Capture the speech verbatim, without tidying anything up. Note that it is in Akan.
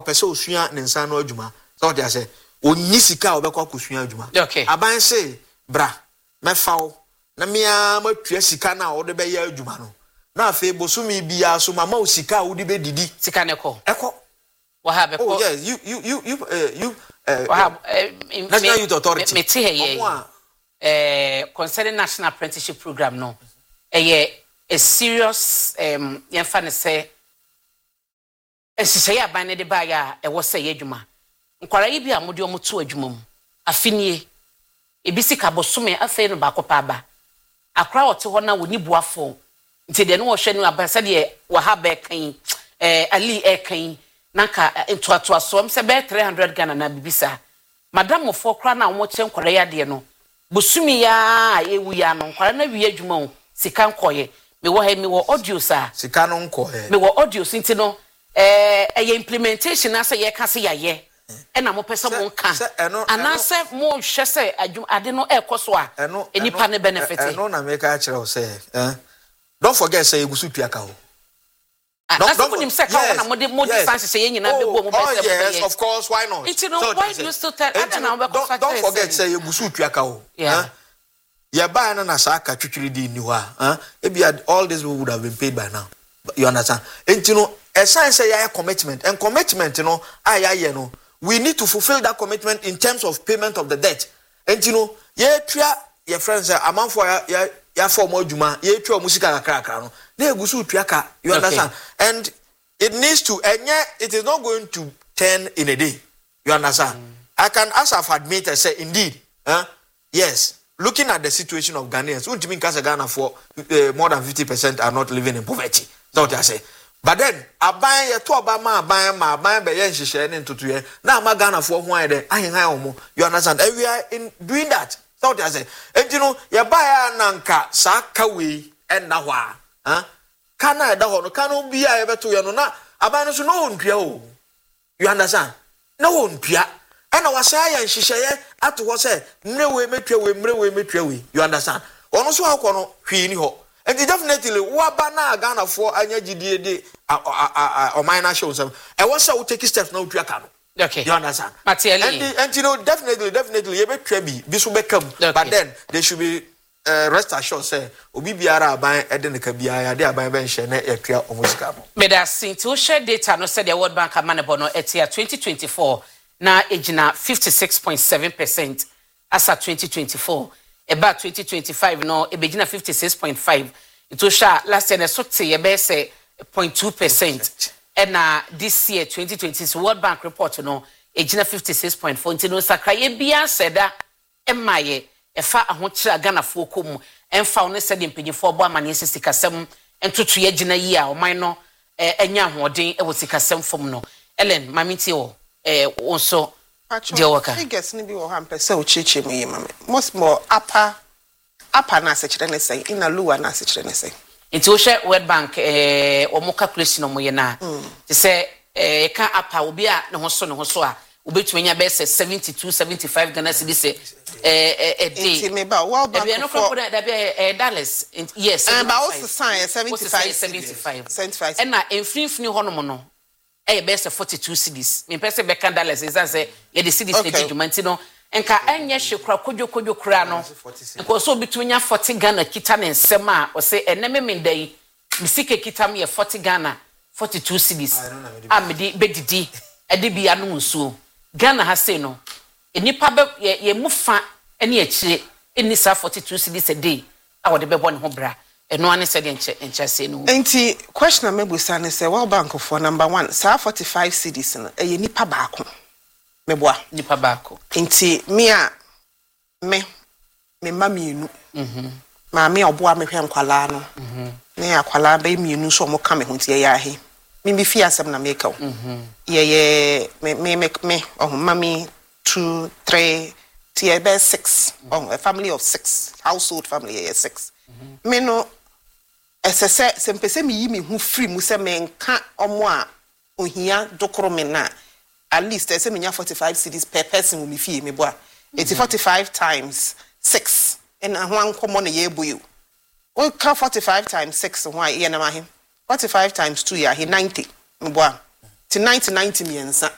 opese osua ne nsa no adwuma so what you say onni sika obekwa kosua adwuma okay aban say bra mefawo na mia matua sika na wo de be ya adwuma no na afi bosumi bia so mama osika wo de be didi sika ne ko eko wa ha be ko oh yes you you you you uh, you uh, wa ha National Youth Authority me te he eh concerning national apprenticeship program no eh a serious um yemfa ne say esise aban ne de ba ya e wo say adwuma nkwara yi bi amode omoto adwuma mu afinie ebi sika bosome afei no ba kopa ba akra wote ho na woni buafo nti de no wo hwe no abasa de wa ha ba kan eh ali e kan nanka ntoato aso am se be three hundred Ghana na bibisa madam mo fo kra na wo che nkwara ya de no bosumi ya ewu ya no nkwara na wi adwuma o sika nkoye me wo ha me wo audio sa sika no nkoye me wo audio sinti no eh eh implementation asa ye ka se ya ye e na mo pese mo nka ana se mo hwe se adwum ade no e koso a enipa ne benefit e no na me ka kire o se eh don't forget say egusu tuaka ho no don't nim se ka na mo de mo distance se ye nyina be bo mo pese yes of course why not you know why do you still tell ade na mo be koso don't forget say egusu tuaka ho eh ya ba na na saka twitwiri di ni ho a eh e all this would have been paid by now you understand enti no a sign say ya commitment and commitment no aya ye no we need to fulfill that commitment in terms of payment of the debt. And you know, ye tria your friends a man for ya ya for more juma, ye tria musika kakra no. Na egusu tuaka, you understand? Okay. And it needs to and yet it is not going to turn in a day. You understand? Mm. I can as I've admitted say indeed, huh? Yes, looking at the situation of Ghanaians, who mean Casa Ghana for uh, more than fifty percent are not living in poverty. That's what I say. But then, aban ye to obama aban ma aban be ye nhihye ne ntoto ye na ama Ghana for ho ede ahenhan omo you understand and we are in doing that so what I say and you know ye ba ya nanka sa ka we en na ho a ha kana eda ho no kana bi a ye beto ye no na aban no so no ontua o you understand no ontua and na wasa ya nhihye ye ato ho say mre we metwa we mre we metwa we you understand ono so akọ no hwi ni ho. And definitely, wabana Ghana for anya gidie de o minor shows. And what shall we take steps now to account? Okay. You understand? Materially. And, and you know, definitely, definitely, you may trebi, this will become. But then they should be uh, rest assured, say, Obi biara by Edenica Bia, they are by bench and a clear almost come. But as since to share data, no said the World Bank Amanabono at year twenty twenty-four, now aging fifty-six point seven percent as at twenty twenty-four. About twenty twenty-five, no, a beginner fifty-six point five. It was shot last year, so say a base zero point two percent. And uh, this year, twenty twenty, World Bank report, you know, a beginner fifty-six point four. You know, Sakraye Bia said that, and my, a far a hunch Ghana for cum, and found a setting penny for one man, yes, Sikasem, and to three Gina year or minor, and young hoarding, it was Sikasem from no. Ellen, Mamitio, eh, also. I guess maybe we'll have so chichi me, mammy. Most more upper, upper nasage than I say, in a lower nasage than I say. It's also World Bank, eh, or more calculation on Moyana. To say, eh, can't upper will be at no son or so, will be between your best seventy-two, seventy-five Ghana cedis a day. Maybe well, but we are not going to be dollars. Yes, and about also science seventy-five, seventy-five, seventy-five. And now in free new honomono. Eh best forty-two cedis. Me person be can dollars is say ye the cedis ne judgment no. Enka enye hwekra kodwo kodwo kra no. Enko so between ya forty Ghana kita ne nsem a o say eneme me ndai. Misike kita me forty Ghana, forty-two cedis. A me di bedidi e de bia no nsuo. Ghana ha say no. Enipa be ye mufa ene akire eni sa forty-two cedis a day. A wo de be bo ne ho bra. No one said in Chelsea. Ain't question maybe son say well bank for number one, sir forty-five cities a nipa bako. Meboa nipa bako. Ain't me me me mammy nu. Mhm. Mammy or boa me him qualano. Mhm. Me a quala be me nu so mo come home to ya he. Me be fear some na make. Mhm. Ye ye me me make me oh mammy two, three, T B six. Oh, a family of six. Household family six. Me no ese se se mpese mi yi me hu free mu se me nka omo a ohia dokoro me na at least ese me nya forty-five cedis per person me fie me boa it's forty-five times six and one common na ye boyu we ka forty-five times six why ye na ma he forty-five times two ya he ninety me boa to ninety ninety me ensa